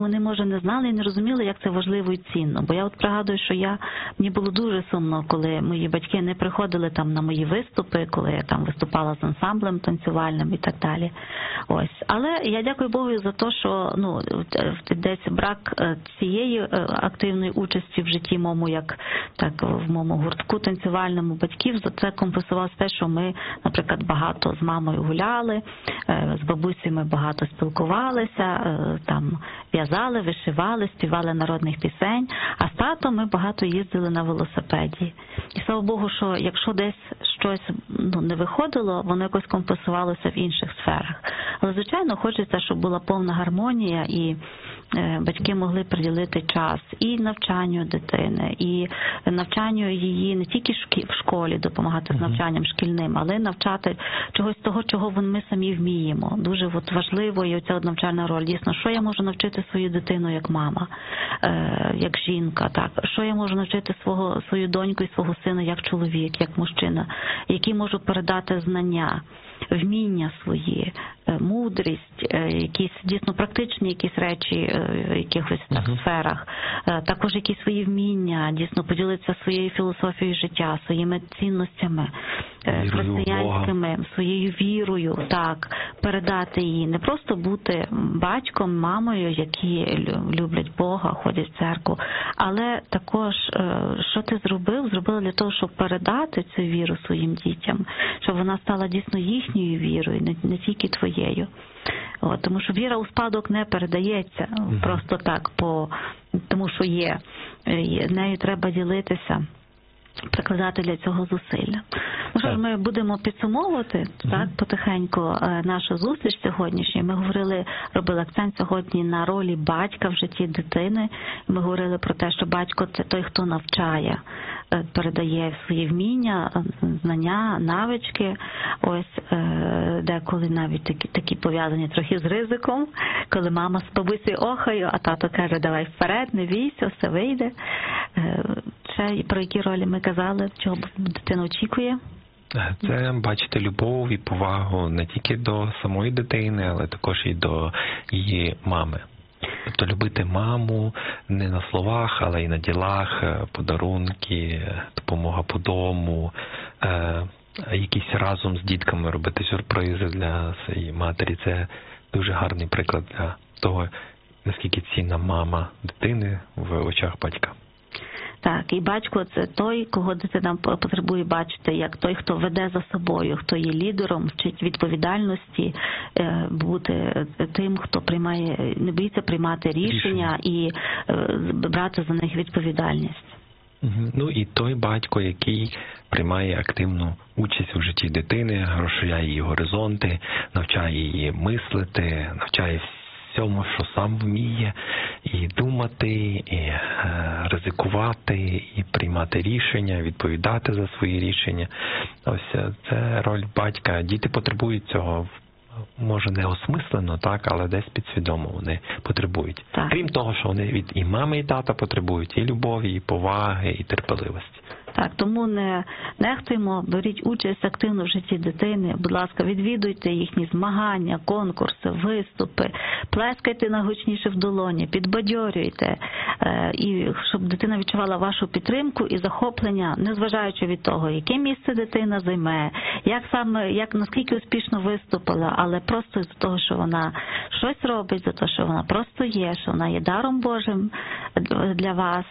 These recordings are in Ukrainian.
Вони, може, не знали і не розуміли, як це важливо і цінно. Бо я от пригадую, що мені було дуже сумно, коли мої батьки не приходили там на мої виступи, коли я там виступала з ансамблем танцювальним і так далі. Ось. Але я дякую Богу за те, що десь брак цієї активної участі в житті моєму, як так в моєму гуртку танцювальному батьків, за це компенсувалося те, що ми, наприклад, багато з мамою гуляли, з бабусею ми багато спілкувалися, там в'язали, вишивали, співали народних пісень, а з татом ми багато їздили на велосипеді. І слава Богу, що якщо десь щось не виходило, воно якось компенсувалося в інших сферах. Але, звичайно, хочеться, щоб була повна гармонія і батьки могли приділити час і навчанню дитини, і навчанню її не тільки в школі, допомагати з навчанням шкільним, але навчати чогось того, чого ми самі вміємо. Дуже важливо є оця навчальна роль. Дійсно, що я можу навчити свою дитину як мама, як жінка, так? Що я можу навчити свою доньку і свого сина як чоловік, як мужчина, які можу передати знання, вміння свої, мудрість, якісь дійсно практичні якісь речі в якихось сферах, також якісь свої вміння, дійсно поділитися своєю філософією життя, своїми цінностями християнськими, своєю вірою, так, передати її, не просто бути батьком, мамою, які люблять Бога, ходять в церкву, але також, що ти зробила для того, щоб передати цю віру своїм дітям, щоб вона стала дійсно їхньою вірою, не тільки твоєю. Тому що віра у спадок не передається просто так, тому що є. Нею треба ділитися, прикладати для цього зусилля. Ну що ж, ми будемо підсумовувати так потихеньку нашу зустріч сьогоднішню. Ми робили акцент сьогодні на ролі батька в житті дитини. Ми говорили про те, що батько – це той, хто навчає, передає свої вміння, знання, навички. Ось деколи навіть такі пов'язані трохи з ризиком, коли мама з бабусею охає, а тато каже: давай вперед, не бійся, все вийде. Ще про які ролі ми казали, чого дитина очікує? Це бачити любов і повагу не тільки до самої дитини, але також і до її мами. Тобто любити маму не на словах, але й на ділах, подарунки, допомога по дому, якісь разом з дітками робити сюрпризи для своєї матері. Це дуже гарний приклад для того, наскільки цінна мама дитини в очах батька. Так, і батько – це той, кого дитина потребує бачити, як той, хто веде за собою, хто є лідером, вчить відповідальності, бути тим, хто не боїться приймати рішення і брати за них відповідальність. Ну і той батько, який приймає активну участь у житті дитини, розширяє її горизонти, навчає її мислити, навчає всьому, що сам вміє, і думати, і ризикувати, і приймати рішення, відповідати за свої рішення. Ось це роль батька. Діти потребують цього, може не осмислено, так, але десь підсвідомо вони потребують. Так. Крім того, що вони від і мами, і тата потребують і любові, і поваги, і терпеливості. Так, тому не нехтуємо, беріть участь активно в житті дитини. Будь ласка, відвідуйте їхні змагання, конкурси, виступи, плескайте найгучніше в долоні, підбадьорюйте, і щоб дитина відчувала вашу підтримку і захоплення, незважаючи від того, яке місце дитина займе, наскільки успішно виступила, але просто з того, що вона щось робить, за те, що вона просто є, що вона є даром Божим для вас,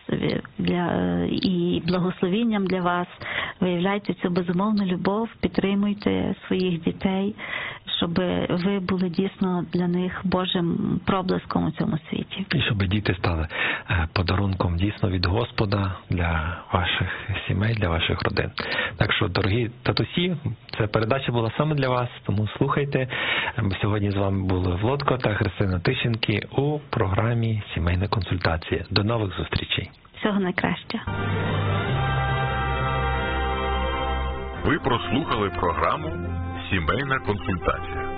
і благословінням для вас. Виявляйте цю безумовну любов, підтримуйте своїх дітей, щоб ви були дійсно для них Божим проблиском у цьому світі. І щоб діти стали подарунком дійсно від Господа для ваших сімей, для ваших родин. Так що, дорогі татусі, ця передача була саме для вас, тому слухайте. Сьогодні з вами були Володко та Христина Тищенки у програмі «Сімейна консультація». До нових зустрічей. Всього найкращого. Ви прослухали програму «Сімейна консультація».